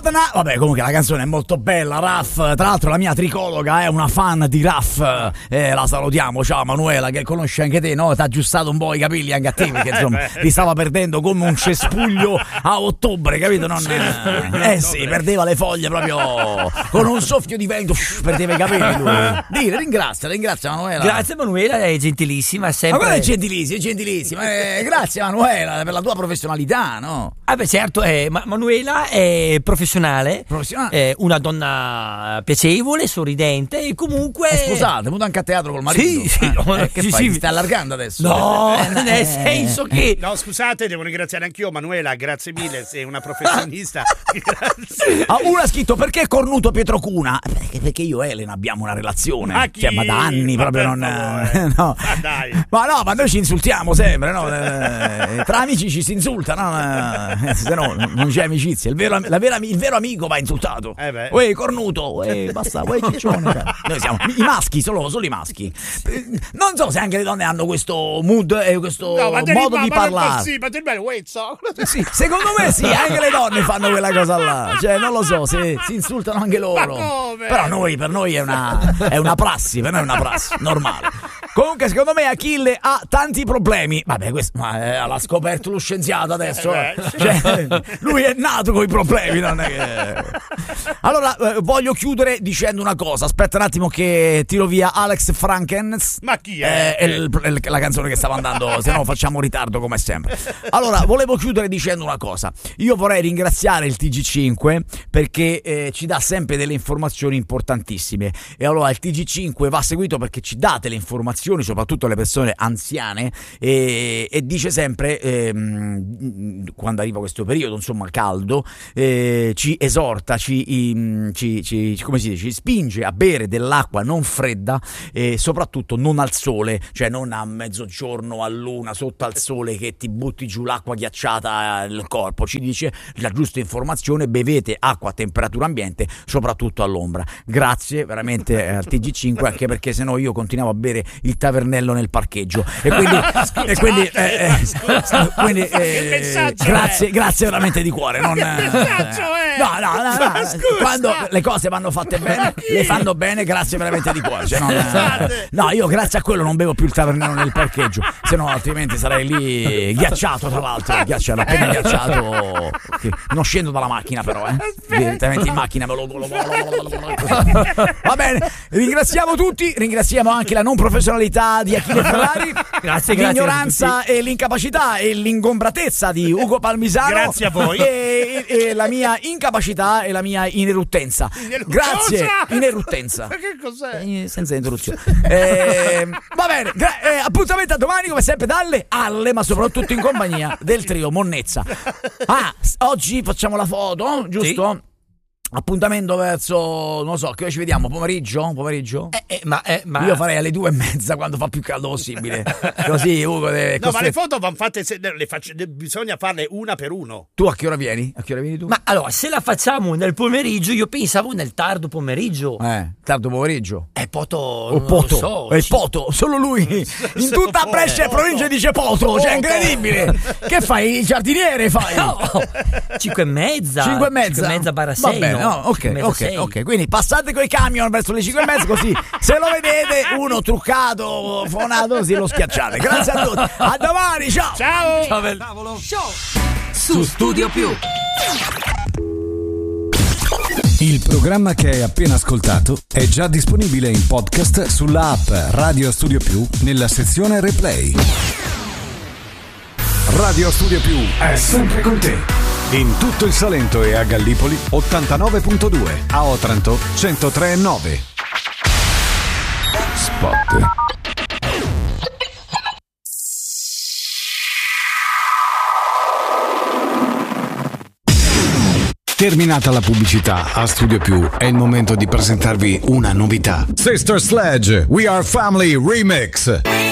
Vabbè, comunque la canzone è molto bella, Raff. Tra l'altro la mia tricologa è una fan di Raff. La salutiamo, ciao Manuela, che conosce anche te, no? Ti ha aggiustato un po' i capelli anche a te, perché insomma li stava perdendo come un cespuglio a ottobre, capito? Sì, perdeva le foglie proprio con un soffio di vento, perdeva i capelli lui. Dile, ringrazia Manuela. Grazie Manuela, è gentilissima, sempre. Ma quella è gentilissima. Grazie Manuela per la tua professionalità, no? Beh, certo, Manuela è professionale, una donna piacevole, sorridente e comunque... È sposata, è venuta anche a teatro col marito. Sì. Che fai? Ti stai allargando adesso? No, nel senso che... No, scusate, devo ringraziare anch'io Manuela, grazie mille, sei una professionista. Grazie. Uno ha scritto: perché cornuto Pietro Cuna? Perché io e Elena abbiamo una relazione. Ma da anni proprio non... No. Dai. Ma noi ci insultiamo sempre, no? Tra amici ci si insulta, no? Se no non c'è amicizia. Il vero amico va insultato. Uè, cornuto, basta, ciccione. Noi siamo i maschi, solo i maschi. Non so se anche le donne hanno questo mood e questo modo di parlare. Sì, sì, secondo me sì, anche le donne fanno quella cosa là. Cioè, non lo so, se si insultano anche loro. Però per noi è una prassi, per noi è una prassi normale. Comunque secondo me Achille ha tanti problemi. Vabbè, questo l'ha scoperto lo scienziato adesso. Cioè, lui è nato con i problemi, non è che... Allora, voglio chiudere dicendo una cosa. Aspetta un attimo che tiro via Alex Frankens. Ma chi è? È la canzone che stava andando, se no facciamo ritardo come sempre. Allora, volevo chiudere dicendo una cosa. Io vorrei ringraziare il TG5 perché ci dà sempre delle informazioni importantissime. E allora il TG5 va seguito perché ci dà delle informazioni, soprattutto alle persone anziane, e dice sempre, quando arriva questo periodo insomma caldo, ci esorta, come si dice, ci spinge a bere dell'acqua non fredda e soprattutto non al sole, cioè non a mezzogiorno, a luna, sotto al sole che ti butti giù l'acqua ghiacciata nel corpo. Ci dice la giusta informazione: bevete acqua a temperatura ambiente, soprattutto all'ombra. Grazie veramente al TG5, anche perché sennò io continuavo a bere il tavernello nel parcheggio e quindi grazie veramente di cuore. No, quando le cose vanno fatte bene, le fanno bene, grazie veramente di cuore. Cioè, no, io grazie a quello non bevo più il tavernello nel parcheggio, se no altrimenti sarei lì ghiacciato, tra l'altro, appena ghiacciato. Non scendo dalla macchina però, direttamente in macchina me lo... Va bene, ringraziamo tutti, ringraziamo anche la non professionalità di Achille Ferrari, l'ignoranza e l'incapacità e l'ingombratezza di Ugo Palmisano, grazie a voi, e la mia incapacità e la mia ineruttenza. Grazie. Ineruttenza. Ma che cos'è? Senza interruzione. Va bene, appuntamento a domani come sempre dalle alle, ma soprattutto in compagnia del trio Monnezza. Oggi facciamo la foto, giusto? Sì. Appuntamento verso, non so, che ora ci vediamo, pomeriggio? Ma io farei alle 2:30 quando fa più caldo possibile. Così Ugo ma le foto vanno fatte, bisogna farle una per uno. Tu a che ora vieni? A che ora vieni tu? Ma allora, se la facciamo nel pomeriggio, io pensavo nel tardo pomeriggio. Tardo pomeriggio? Poto. È Poto, solo lui. In tutta Brescia e provincia dice Poto, cioè è incredibile. Che fai? Il giardiniere fai? No. 5:30. 5:30 barra 6. Va bene. No, ok. Quindi passate coi camion verso le 5:30, così se lo vedete uno truccato, fonato, lo schiacciate. Grazie a tutti. A domani, ciao. Ciao bel tavolo. Show su Studio Più. Il programma che hai appena ascoltato è già disponibile in podcast sulla app Radio Studio Più nella sezione Replay. Radio Studio Più è sempre con te. In tutto il Salento e a Gallipoli 89.2, a Otranto 103.9. Spot. Terminata la pubblicità, a Studio Più è il momento di presentarvi una novità. Sister Sledge, We Are Family Remix.